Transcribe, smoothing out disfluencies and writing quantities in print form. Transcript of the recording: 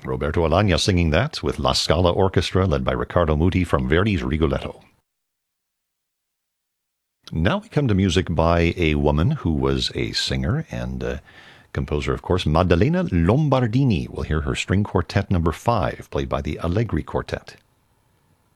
Roberto Alagna singing that with La Scala Orchestra led by Riccardo Muti from Verdi's Rigoletto. Now we come to music by a woman who was a singer and composer, of course, Maddalena Lombardini. We'll hear her string quartet number 5, played by the Allegri Quartet.